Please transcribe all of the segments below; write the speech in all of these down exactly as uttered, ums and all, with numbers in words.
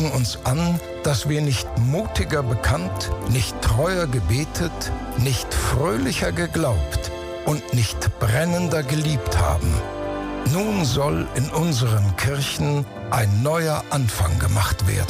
klagen uns an, dass wir nicht mutiger bekannt, nicht treuer gebetet, nicht fröhlicher geglaubt und nicht brennender geliebt haben. Nun soll in unseren Kirchen ein neuer Anfang gemacht werden.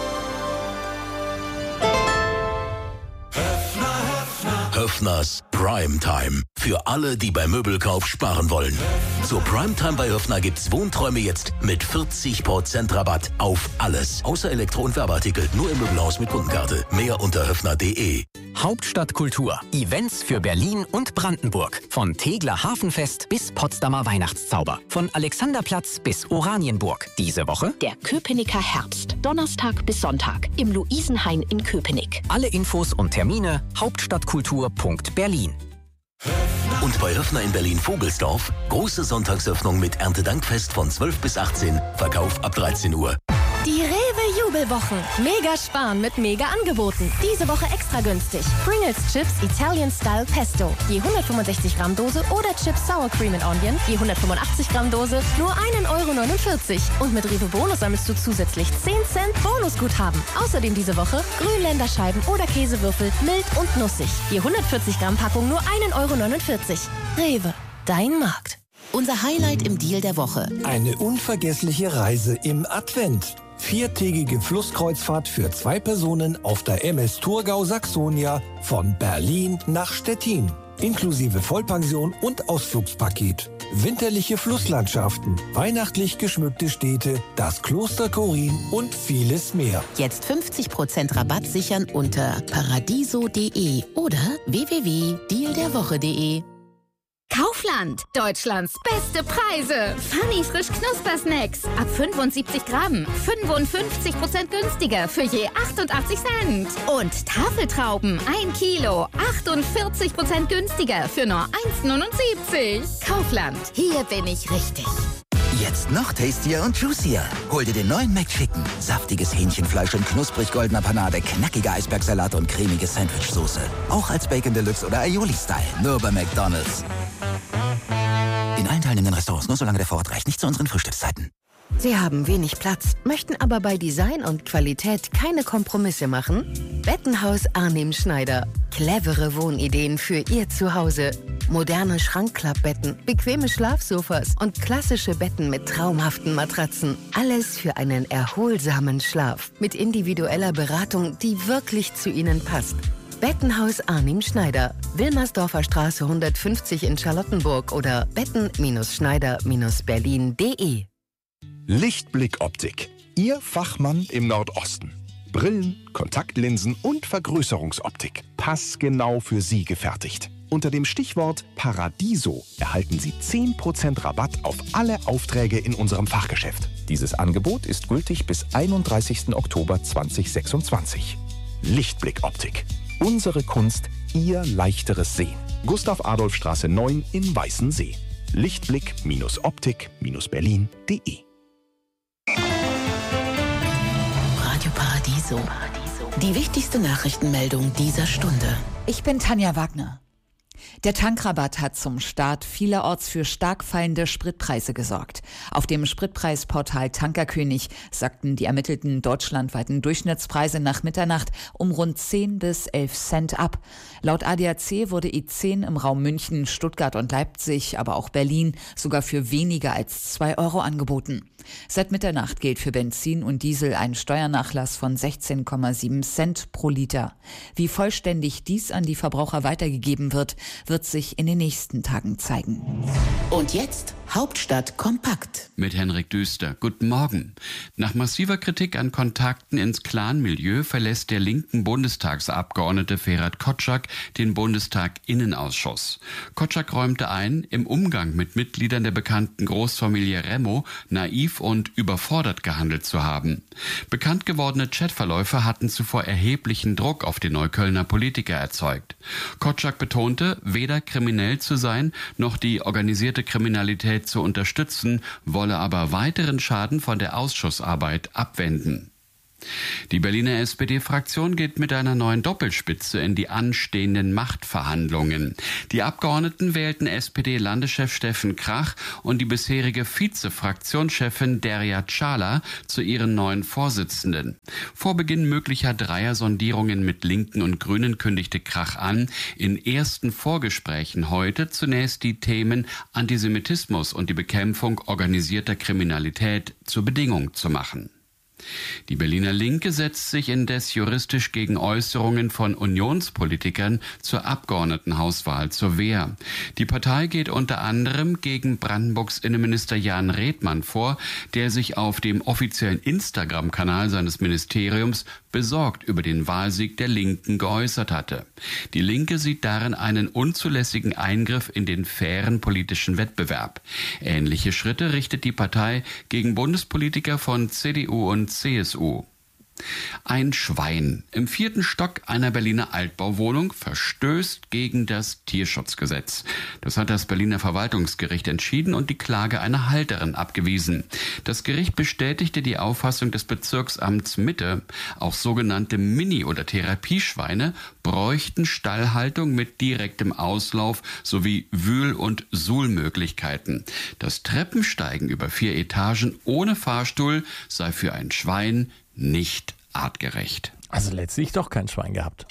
Höffners Primetime. Für alle, die beim Möbelkauf sparen wollen. Zur Primetime bei Höffner gibt's Wohnträume jetzt mit vierzig Prozent Rabatt auf alles. Außer Elektro- und Werbeartikel. Nur im Möbelhaus mit Kundenkarte. Mehr unter höffner punkt de. Hauptstadtkultur. Events für Berlin und Brandenburg. Von Tegeler Hafenfest bis Potsdamer Weihnachtszauber. Von Alexanderplatz bis Oranienburg. Diese Woche der Köpenicker Herbst. Donnerstag bis Sonntag im Luisenhain in Köpenick. Alle Infos und Termine hauptstadtkultur punkt berlin. Und bei Höffner in Berlin-Vogelsdorf große Sonntagsöffnung mit Erntedankfest von zwölf bis achtzehn, Verkauf ab dreizehn Uhr. Die Rewe-Jubelwochen. Mega sparen mit mega Angeboten. Diese Woche extra günstig. Pringles Chips Italian Style Pesto. Je hundertfünfundsechzig Gramm Dose oder Chips Sour Cream and Onion. Je hundertfünfundachtzig Gramm Dose nur ein Euro neunundvierzig. Und mit Rewe Bonus sammelst du zusätzlich zehn Cent Bonusguthaben. Außerdem diese Woche Grünländerscheiben oder Käsewürfel mild und nussig. Je hundertvierzig Gramm Packung nur ein Euro neunundvierzig. Rewe, dein Markt. Unser Highlight im Deal der Woche. Eine unvergessliche Reise im Advent. Viertägige Flusskreuzfahrt für zwei Personen auf der M S Thurgau Saxonia von Berlin nach Stettin. Inklusive Vollpension und Ausflugspaket. Winterliche Flusslandschaften, weihnachtlich geschmückte Städte, das Kloster Korin und vieles mehr. Jetzt fünfzig Prozent Rabatt sichern unter paradiso punkt de oder w w w punkt deal der woche punkt de. Kaufland, Deutschlands beste Preise. Funny frisch Knuspersnacks ab fünfundsiebzig Gramm, fünfundfünfzig Prozent günstiger für je achtundachtzig Cent. Und Tafeltrauben ein Kilo, achtundvierzig Prozent günstiger für nur eins neunundsiebzig. Kaufland, hier bin ich richtig. Jetzt noch tastier und juicier. Hol dir den neuen McChicken. Saftiges Hähnchenfleisch in knusprig goldener Panade, knackiger Eisbergsalat und cremige Sandwichsoße. Auch als Bacon Deluxe oder Aioli-Style. Nur bei McDonald's. In allen teilnehmenden Restaurants, nur solange der Vorrat reicht. Nicht zu unseren Frühstückszeiten. Sie haben wenig Platz, möchten aber bei Design und Qualität keine Kompromisse machen? Bettenhaus Arnim Schneider. Clevere Wohnideen für Ihr Zuhause. Moderne Schrankklappbetten, bequeme Schlafsofas und klassische Betten mit traumhaften Matratzen. Alles für einen erholsamen Schlaf. Mit individueller Beratung, die wirklich zu Ihnen passt. Bettenhaus Arnim Schneider. Wilmersdorfer Straße hundertfünfzig in Charlottenburg oder betten Schneider Berlin punkt de. Lichtblick Optik. Ihr Fachmann im Nordosten. Brillen, Kontaktlinsen und Vergrößerungsoptik. Passgenau für Sie gefertigt. Unter dem Stichwort Paradiso erhalten Sie zehn Prozent Rabatt auf alle Aufträge in unserem Fachgeschäft. Dieses Angebot ist gültig bis einunddreißigsten Oktober zweitausendsechsundzwanzig. Lichtblick Optik. Unsere Kunst, Ihr leichteres Sehen. Gustav-Adolf-Straße neun in Weißensee. Lichtblick-Optik-Berlin punkt de. Radio Paradiso. Die wichtigste Nachrichtenmeldung dieser Stunde. Ich bin Tanja Wagner. Der Tankrabatt hat zum Start vielerorts für stark fallende Spritpreise gesorgt. Auf dem Spritpreisportal Tankerkönig sagten die ermittelten deutschlandweiten Durchschnittspreise nach Mitternacht um rund zehn bis elf Cent ab. Laut A D A C wurde E zehn im Raum München, Stuttgart und Leipzig, aber auch Berlin sogar für weniger als zwei Euro angeboten. Seit Mitternacht gilt für Benzin und Diesel ein Steuernachlass von sechzehn Komma sieben Cent pro Liter. Wie vollständig dies an die Verbraucher weitergegeben wird, wird sich in den nächsten Tagen zeigen. Und jetzt Hauptstadt kompakt. Mit Henrik Düster. Guten Morgen. Nach massiver Kritik an Kontakten ins Clan-Milieu verlässt der linken Bundestagsabgeordnete Ferhat Kotschak den Bundestag-Innenausschuss. Kotschak räumte ein, im Umgang mit Mitgliedern der bekannten Großfamilie Remo naiv und überfordert gehandelt zu haben. Bekannt gewordene Chatverläufe hatten zuvor erheblichen Druck auf den Neuköllner Politiker erzeugt. Kotschak betonte, weder kriminell zu sein, noch die organisierte Kriminalität zu unterstützen, wolle aber weiteren Schaden von der Ausschussarbeit abwenden. Die Berliner S P D-Fraktion geht mit einer neuen Doppelspitze in die anstehenden Machtverhandlungen. Die Abgeordneten wählten S P D-Landeschef Steffen Krach und die bisherige Vize-Fraktionschefin Derya Çağlar zu ihren neuen Vorsitzenden. Vor Beginn möglicher Dreier-Sondierungen mit Linken und Grünen kündigte Krach an, in ersten Vorgesprächen heute zunächst die Themen Antisemitismus und die Bekämpfung organisierter Kriminalität zur Bedingung zu machen. Die Berliner Linke setzt sich indes juristisch gegen Äußerungen von Unionspolitikern zur Abgeordnetenhauswahl zur Wehr. Die Partei geht unter anderem gegen Brandenburgs Innenminister Jan Redmann vor, der sich auf dem offiziellen Instagram-Kanal seines Ministeriums besorgt über den Wahlsieg der Linken geäußert hatte. Die Linke sieht darin einen unzulässigen Eingriff in den fairen politischen Wettbewerb. Ähnliche Schritte richtet die Partei gegen Bundespolitiker von C D U und C S U. Ein Schwein im vierten Stock einer Berliner Altbauwohnung verstößt gegen das Tierschutzgesetz. Das hat das Berliner Verwaltungsgericht entschieden und die Klage einer Halterin abgewiesen. Das Gericht bestätigte die Auffassung des Bezirksamts Mitte. Auch sogenannte Mini- oder Therapieschweine bräuchten Stallhaltung mit direktem Auslauf sowie Wühl- und Suhlmöglichkeiten. Das Treppensteigen über vier Etagen ohne Fahrstuhl sei für ein Schwein nicht artgerecht. Also letztlich doch kein Schwein gehabt.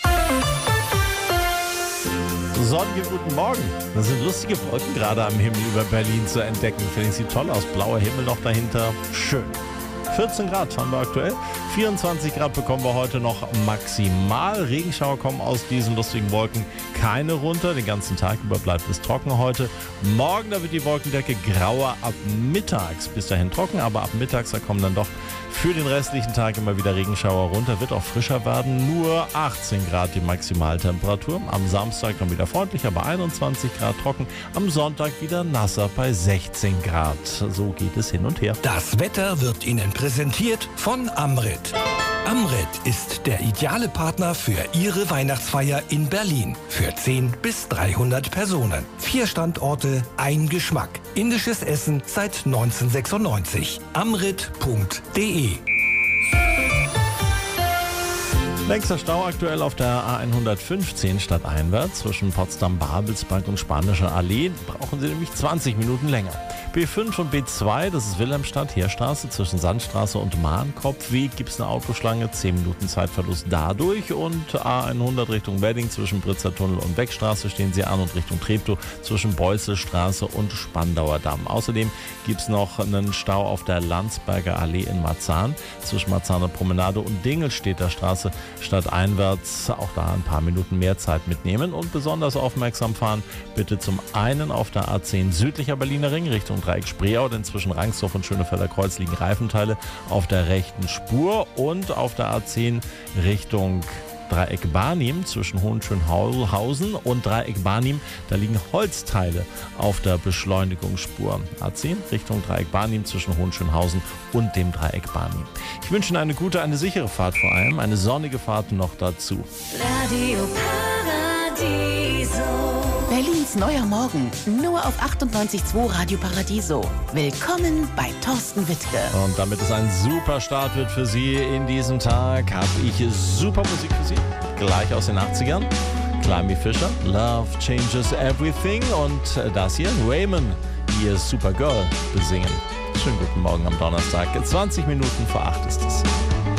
Sonnige guten Morgen. Das sind lustige Wolken gerade am Himmel über Berlin zu entdecken. Finde ich, sieht toll aus. Blauer Himmel noch dahinter. Schön. vierzehn Grad haben wir aktuell. vierundzwanzig Grad bekommen wir heute noch maximal. Regenschauer kommen aus diesen lustigen Wolken keine runter. Den ganzen Tag über bleibt es trocken heute. Morgen, da wird die Wolkendecke grauer ab mittags. Bis dahin trocken, aber ab mittags, da kommen dann doch für den restlichen Tag immer wieder Regenschauer runter. Wird auch frischer werden. Nur achtzehn Grad die Maximaltemperatur. Am Samstag dann wieder freundlicher bei einundzwanzig Grad trocken. Am Sonntag wieder nasser bei sechzehn Grad. So geht es hin und her. Das Wetter wird Ihnen präsentiert von Amrit. Amrit ist der ideale Partner für Ihre Weihnachtsfeier in Berlin. Für zehn bis dreihundert Personen. Vier Standorte, ein Geschmack. Indisches Essen seit neunzehnhundertsechsundneunzig. amrit punkt de. Längster Stau aktuell auf der A hundertfünfzehn stadteinwärts zwischen Potsdam-Babelsberg und Spanischer Allee. Brauchen Sie nämlich zwanzig Minuten länger. B fünf und B zwei, das ist Wilhelmstadt, Heerstraße zwischen Sandstraße und Mahnkopfweg gibt es eine Autoschlange, zehn Minuten Zeitverlust dadurch. Und A hundert Richtung Wedding zwischen Britzertunnel und Beckstraße stehen Sie an und Richtung Treptow zwischen Beusselstraße und Spandauer Damm. Außerdem gibt es noch einen Stau auf der Landsberger Allee in Marzahn zwischen Marzahner Promenade und Dingelstädter Straße stadteinwärts. Auch da ein paar Minuten mehr Zeit mitnehmen und besonders aufmerksam fahren. Bitte zum einen auf der A zehn südlicher Berliner Ring Richtung Dreieck Spreeau, denn zwischen Rangsdorf und Schönefelder Kreuz liegen Reifenteile auf der rechten Spur, und auf der A zehn Richtung Dreieck Barnim zwischen Hohenschönhausen und Dreieck Barnim, da liegen Holzteile auf der Beschleunigungsspur. A zehn Richtung Dreieck Barnim zwischen Hohenschönhausen und dem Dreieck Barnim. Ich wünsche Ihnen eine gute, eine sichere Fahrt, vor allem eine sonnige Fahrt noch dazu. Radio Paradiso. Berlins neuer Morgen, nur auf achtundneunzig Komma zwei Radio Paradiso. Willkommen bei Thorsten Wittke. Und damit es ein super Start wird für Sie in diesem Tag, habe ich super Musik für Sie, gleich aus den achtzigern. Climby Fisher, Love Changes Everything, und das hier, Raymond, hier Supergirl besingen. Schönen guten Morgen am Donnerstag, zwanzig Minuten vor acht ist es.